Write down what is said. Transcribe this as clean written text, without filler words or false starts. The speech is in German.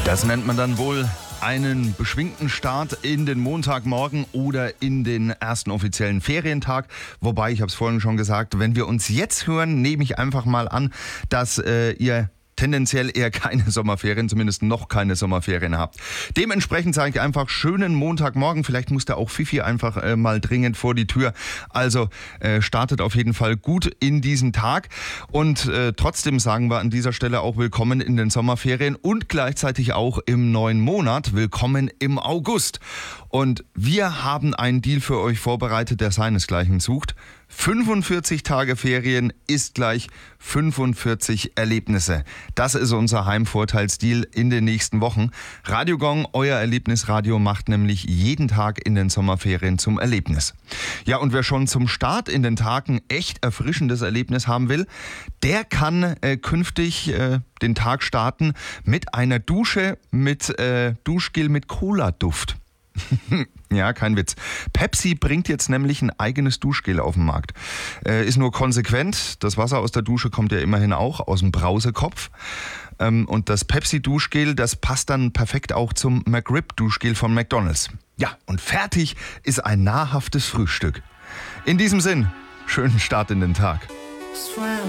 Das nennt man dann wohl einen beschwingten Start in den Montagmorgen oder in den ersten offiziellen Ferientag. Wobei, ich habe es vorhin schon gesagt, wenn wir uns jetzt hören, nehme ich einfach mal an, dass ihr tendenziell eher keine Sommerferien, zumindest noch keine Sommerferien habt. Dementsprechend sage ich einfach schönen Montagmorgen. Vielleicht muss da auch Fifi einfach mal dringend vor die Tür. Also startet auf jeden Fall gut in diesen Tag. Und trotzdem sagen wir an dieser Stelle auch willkommen in den Sommerferien und gleichzeitig auch im neuen Monat. Willkommen im August. Und wir haben einen Deal für euch vorbereitet, der seinesgleichen sucht. 45 Tage Ferien ist gleich 45 Erlebnisse. Das ist unser Heimvorteilsdeal in den nächsten Wochen. Radio Gong, euer Erlebnisradio, macht nämlich jeden Tag in den Sommerferien zum Erlebnis. Ja, und wer schon zum Start in den Tagen echt erfrischendes Erlebnis haben will, der kann künftig den Tag starten mit einer Dusche mit Duschgel mit Cola-Duft. Ja, kein Witz. Pepsi bringt jetzt nämlich ein eigenes Duschgel auf den Markt. Ist nur konsequent. Das Wasser aus der Dusche kommt ja immerhin auch aus dem Brausekopf. Und das Pepsi-Duschgel, das passt dann perfekt auch zum McRib-Duschgel von McDonald's. Ja, und fertig ist ein nahrhaftes Frühstück. In diesem Sinn, schönen Start in den Tag.